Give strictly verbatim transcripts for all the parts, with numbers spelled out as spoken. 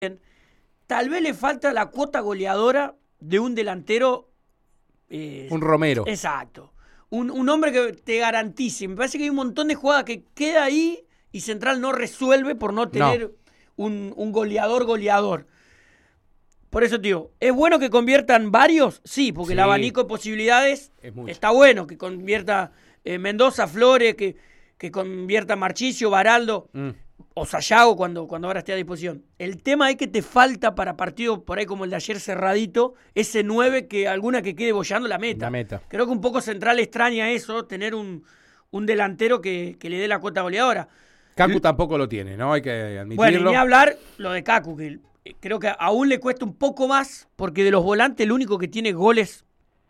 Tal vez le falta la cuota goleadora de un delantero. Eh, un Romero. Exacto. Un, un hombre que te garantice. Me parece que hay un montón de jugadas que queda ahí y Central no resuelve por no tener no. Un, un goleador goleador. Por eso, tío, ¿es bueno que conviertan varios? Sí, porque sí. El abanico de posibilidades está bueno. Que convierta eh, Mendoza, Flores, que, que convierta Marchisio, Baraldo mm. o Sayago cuando, cuando ahora esté a disposición. El tema es que te falta para partidos por ahí como el de ayer cerradito, ese nueve que alguna que quede bollando la meta. La meta. Creo que un poco Central extraña eso, tener un, un delantero que, que le dé la cuota goleadora. Cacu L- tampoco lo tiene, ¿no? Hay que admitirlo. Bueno, y ni hablar lo de Cacu, que creo que aún le cuesta un poco más, porque de los volantes el único que tiene goles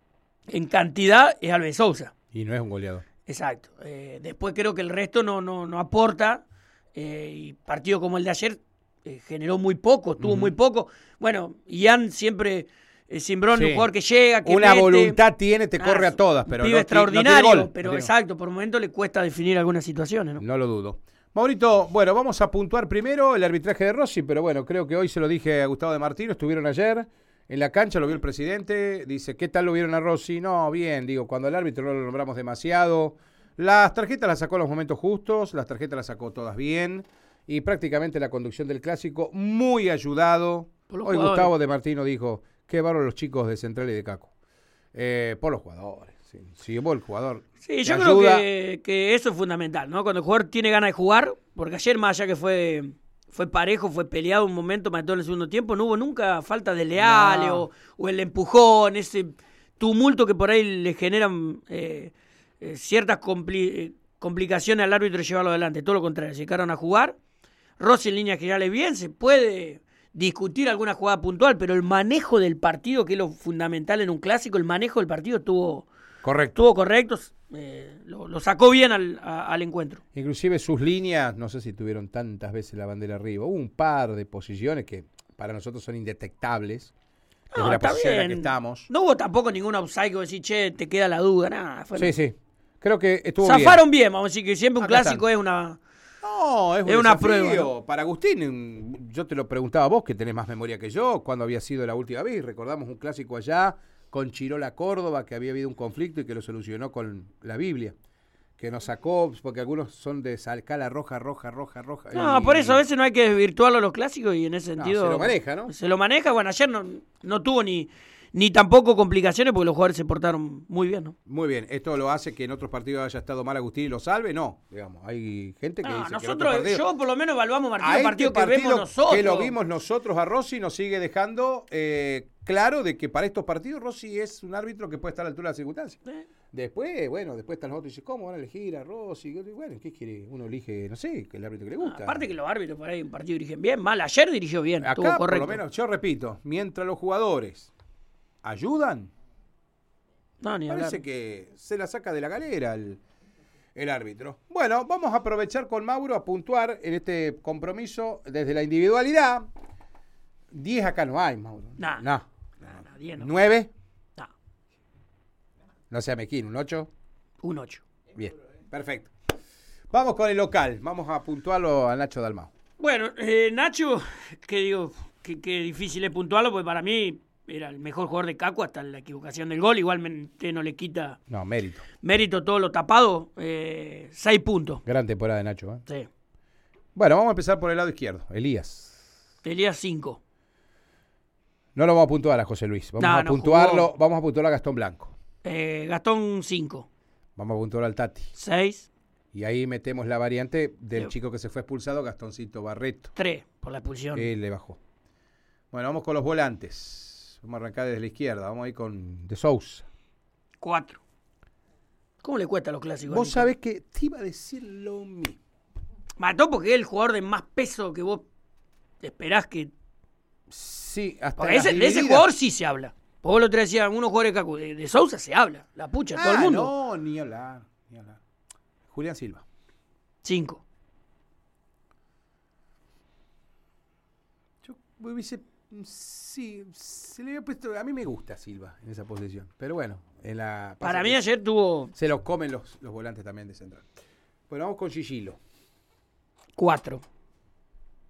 en cantidad es Alves Sousa. Y no es un goleador. Exacto. Eh, después creo que el resto no, no, no aporta. Eh, y partido como el de ayer eh, generó muy poco, tuvo uh-huh. muy poco. Bueno, Ian siempre, eh, Cimbrón, sí. un jugador que llega, que una mete, voluntad tiene, te corre ah, a todas, pero pibe no, extraordinario, no gol, pero no exacto, por momento le cuesta definir algunas situaciones, ¿no? No lo dudo. Maurito, bueno, vamos a puntuar primero el arbitraje de Rossi, pero bueno, creo que hoy se lo dije a Gustavo de Martino, estuvieron ayer en la cancha, lo vio el presidente, dice, ¿qué tal lo vieron a Rossi? No, bien, digo, cuando al árbitro no lo nombramos demasiado. Las tarjetas las sacó en los momentos justos, las tarjetas las sacó todas bien, y prácticamente la conducción del clásico muy ayudado. Hoy jugadores. Gustavo de Martino dijo, qué bárbaro los chicos de Central y de Caco. Eh, por los jugadores. Sí, sí, vos el jugador. Sí, yo creo que, que eso es fundamental, ¿no? Cuando el jugador tiene ganas de jugar, porque ayer más allá que fue, fue parejo, fue peleado un momento, mató en el segundo tiempo, no hubo nunca falta de Leale no. o, o el empujón, ese tumulto que por ahí le generan eh, eh, ciertas compli- complicaciones al árbitro de llevarlo adelante. Todo lo contrario, se quedaron a jugar. Rossi en líneas generales bien, se puede discutir alguna jugada puntual, pero el manejo del partido, que es lo fundamental en un clásico, el manejo del partido estuvo... Correcto. Estuvo correcto, eh, lo, lo sacó bien al, a, al encuentro. Inclusive sus líneas, no sé si tuvieron tantas veces la bandera arriba. Hubo un par de posiciones que para nosotros son indetectables. Desde No, la está posición bien. en la que estamos. No hubo tampoco ningún offside que decir, che, te queda la duda, nada. Sí, no. sí. Creo que estuvo Zafaron bien. bien, vamos a decir que siempre un Acá clásico están. es una... No, es, un es una desafío. prueba, ¿no? Para Agustín, yo te lo preguntaba a vos, que tenés más memoria que yo, cuándo había sido la última vez. Recordamos un clásico allá con Chirola Córdoba, que había habido un conflicto y que lo solucionó con la Biblia. Que nos sacó, porque algunos son de Salcala roja, roja, roja, roja. No, y, por eso a veces no hay que desvirtuarlo a los clásicos y en ese sentido... No, se lo maneja, ¿no? Se lo maneja, bueno, ayer no, no tuvo ni... Ni tampoco complicaciones porque los jugadores se portaron muy bien, ¿no? Muy bien. ¿Esto lo hace que en otros partidos haya estado mal Agustín y lo salve? No, digamos. Hay gente que no, dice nosotros, que en partido, yo por lo menos evaluamos partido a partido este que partido vemos nosotros. Que lo vimos nosotros a Rossi nos sigue dejando eh, claro de que para estos partidos Rossi es un árbitro que puede estar a la altura de las circunstancias. ¿Eh? Después, bueno, después están los otros y dicen, ¿cómo van a elegir a Rossi? Bueno, ¿qué quiere? Uno elige, no sé, que el árbitro que le gusta. Ah, aparte que los árbitros por ahí un partido dirigen bien, mal. Ayer dirigió bien, acá, estuvo correcto. Por lo menos, yo repito, mientras los jugadores ayudan, no, ni parece hablar. que se la saca de la galera el, el árbitro. Bueno, vamos a aprovechar con Mauro a puntuar en este compromiso desde la individualidad. diez acá no hay, Mauro. Nah, no. Nah, nah, diez no. ¿nueve? No. No sea mequín, ¿un ocho? Un ocho. Bien, perfecto. Vamos con el local. Vamos a puntuarlo a Nacho Dalmau. Bueno, eh, Nacho, que digo, que, que difícil es puntuarlo, porque para mí era el mejor jugador de Caco hasta la equivocación del gol. Igualmente no le quita no, mérito. Mérito todo lo tapado. Eh, seis puntos. Gran temporada de Nacho. ¿eh? Sí. Bueno, vamos a empezar por el lado izquierdo. Elías. Elías cinco. No lo vamos a puntuar a José Luis. Vamos no, a no puntuarlo. Jugó. Vamos a puntuarlo a Gastón Blanco. Eh, Gastón cinco. Vamos a puntuar al Tati. seis. Y ahí metemos la variante del sí. chico que se fue expulsado, Gastoncito Barreto. tres, por la expulsión. Él le bajó. Bueno, vamos con los volantes. Vamos a arrancar desde la izquierda. Vamos a ir con De Sousa. cuatro. ¿Cómo le cuesta a los clásicos? Vos sabés que te iba a decir lo mismo. Mató porque es el jugador de más peso que vos esperás que... Sí, hasta porque ese, de ese jugador sí se habla. Porque vos lo otro día decían, algunos jugadores de Cacu, de, de Sousa se habla. La pucha, ah, todo el mundo. No, ni hablar, ni hablar. Julián Silva. cinco. Yo hubiese... Sí, se le había puesto, a mí me gusta Silva en esa posición, pero bueno, en la para mí ayer tuvo... Se los comen los, los volantes también de Central. Bueno, vamos con Gigilo. cuatro.